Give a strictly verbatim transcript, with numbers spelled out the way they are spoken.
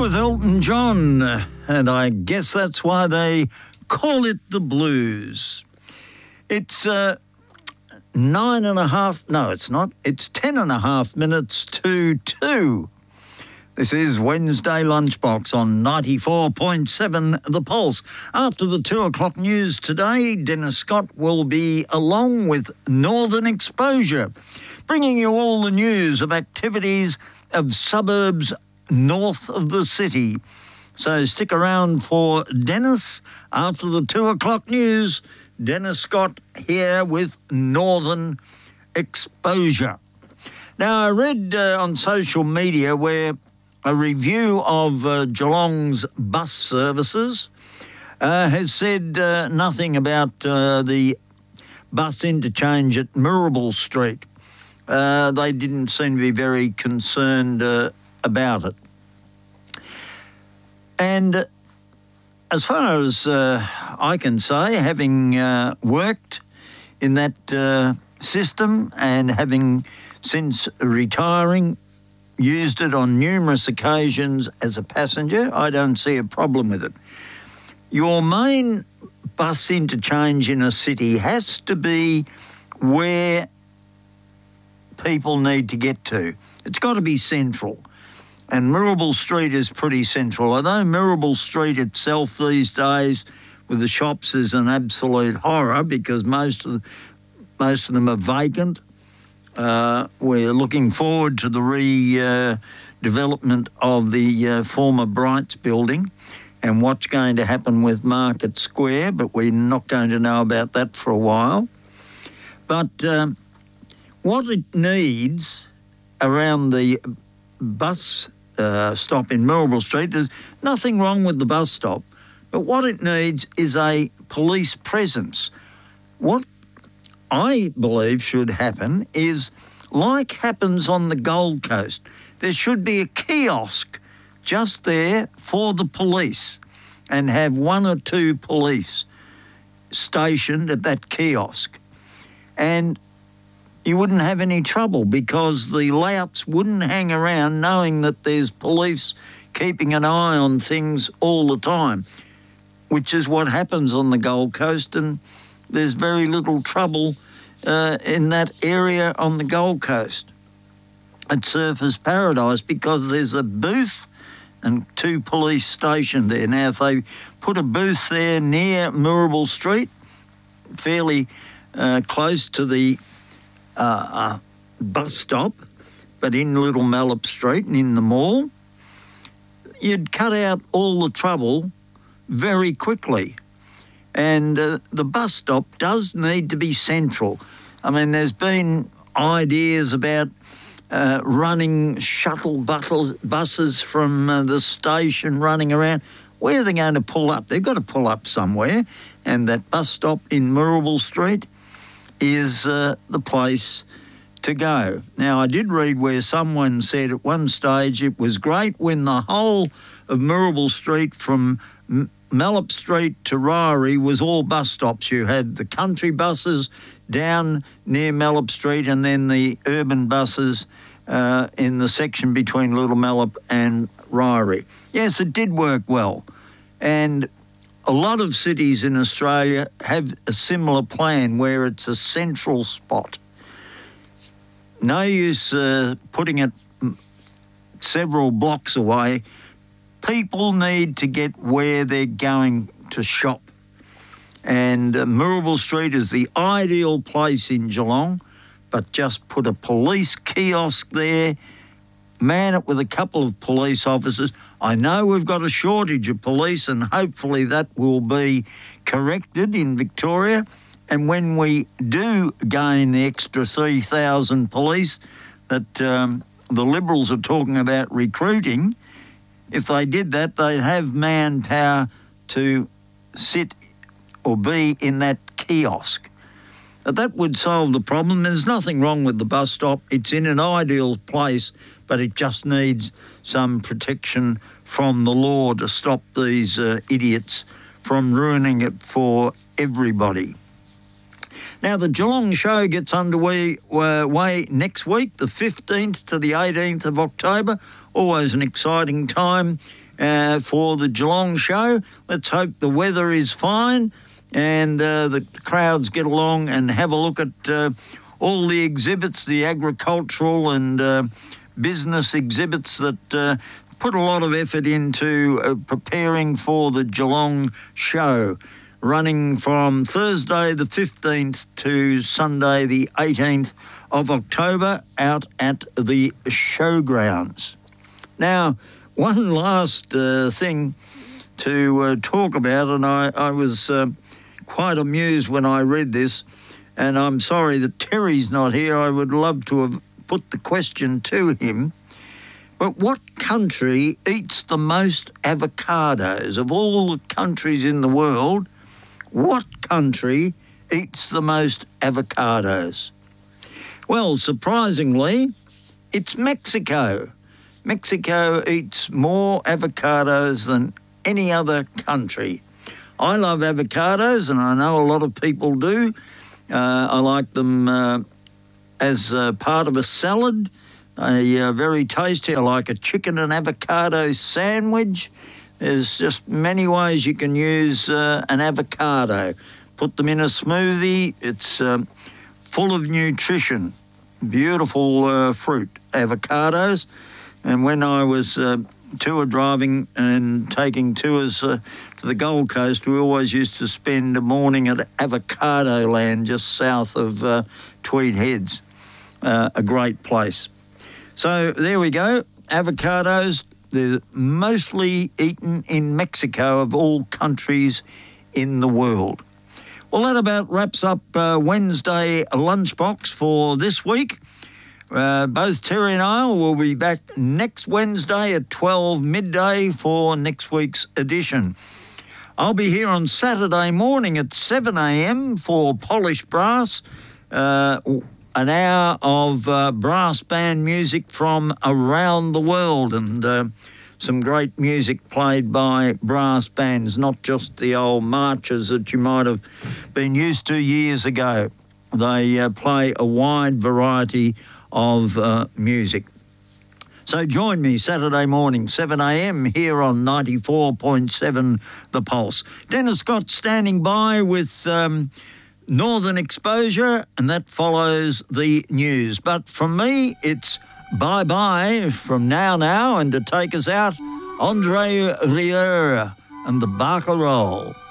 was Elton John, and I guess that's why they call it the blues. It's uh, nine and a half, no, it's not. It's ten and a half minutes to two. This is Wednesday Lunchbox on ninety-four point seven The Pulse. After the two o'clock news today, Dennis Scott will be along with Northern Exposure, bringing you all the news of activities of suburbs north of the city. So stick around for Dennis after the two o'clock news. Dennis Scott here with Northern Exposure. Now, I read uh, on social media where a review of uh, Geelong's bus services uh, has said uh, nothing about uh, the bus interchange at Mirrabel Street. Uh, they didn't seem to be very concerned uh, about it. And uh, as far as uh, I can say, having uh, worked in that uh, system and having since retiring used it on numerous occasions as a passenger, I don't see a problem with it. Your main bus interchange in a city has to be where people need to get to. It's got to be central. And Mirrabel Street is pretty central. Although Mirrabel Street itself these days with the shops is an absolute horror because most of, the, most of them are vacant. Uh, we're looking forward to the redevelopment uh, of the uh, former Brights building and what's going to happen with Market Square, but we're not going to know about that for a while. But um, what it needs around the bus uh, stop in Mirrabel Street, there's nothing wrong with the bus stop, but what it needs is a police presence. What I believe should happen is, like happens on the Gold Coast, there should be a kiosk just there for the police and have one or two police stationed at that kiosk. And you wouldn't have any trouble because the louts wouldn't hang around knowing that there's police keeping an eye on things all the time, which is what happens on the Gold Coast, and there's very little trouble uh, in that area on the Gold Coast at Surfers Paradise because there's a booth and two police stationed there. Now, if they put a booth there near Mirrabel Street, fairly uh, close to the uh, uh, bus stop, but in Little Malop Street and in the mall, you'd cut out all the trouble very quickly. And uh, the bus stop does need to be central. I mean, there's been ideas about uh, running shuttle buses, buses from uh, the station running around. Where are they going to pull up? They've got to pull up somewhere. And that bus stop in Mirrabel Street is uh, the place to go. Now, I did read where someone said at one stage it was great when the whole of Mirrabel Street from M- Malop Street to Ryrie was all bus stops. You had the country buses down near Malop Street and then the urban buses uh, in the section between Little Malop and Ryrie. Yes, it did work well. And a lot of cities in Australia have a similar plan where it's a central spot. No use uh, putting it several blocks away. People need to get where they're going to shop. And uh, Mirrabel Street is the ideal place in Geelong, but just put a police kiosk there, man it with a couple of police officers. I know we've got a shortage of police and hopefully that will be corrected in Victoria. And when we do gain the extra three thousand police that um, the Liberals are talking about recruiting, if they did that, they'd have manpower to sit or be in that kiosk. But that would solve the problem. There's nothing wrong with the bus stop. It's in an ideal place, but it just needs some protection from the law to stop these uh, idiots from ruining it for everybody. Now, the Geelong show gets underway uh, way next week, the fifteenth to the eighteenth of October. Always an exciting time. uh, for the Geelong show. Let's hope the weather is fine and uh, the crowds get along and have a look at uh, all the exhibits, the agricultural and uh, business exhibits that uh, put a lot of effort into uh, preparing for the Geelong show, running from Thursday the fifteenth to Sunday the eighteenth of October out at the showgrounds. Now, one last uh, thing to uh, talk about, and I, I was uh, quite amused when I read this, and I'm sorry that Terry's not here. I would love to have put the question to him. But what country eats the most avocados? Of all the countries in the world, what country eats the most avocados? Well, surprisingly, it's Mexico. Mexico eats more avocados than any other country. I love avocados, and I know a lot of people do. Uh, I like them uh, as uh, part of a salad. They are very tasty. I like a chicken and avocado sandwich. There's just many ways you can use uh, an avocado. Put them in a smoothie. It's um, full of nutrition. Beautiful uh, fruit, avocados. And when I was uh, tour driving and taking tours uh, to the Gold Coast, we always used to spend a morning at Avocado Land just south of uh, Tweed Heads. Uh, a great place. So there we go. Avocados, they're mostly eaten in Mexico of all countries in the world. Well, that about wraps up uh, Wednesday Lunchbox for this week. Uh, both Terry and I will be back next Wednesday at twelve midday for next week's edition. I'll be here on Saturday morning at seven a.m. for Polish Brass, uh, an hour of uh, brass band music from around the world, and uh, some great music played by brass bands, not just the old marches that you might have been used to years ago. They uh, play a wide variety of uh, music. So join me Saturday morning, seven a.m. here on ninety-four point seven The Pulse. Dennis Scott standing by with um, Northern Exposure, and that follows the news. But from me, it's bye-bye from now now, and to take us out, Andre Rieu and the Barcarolle.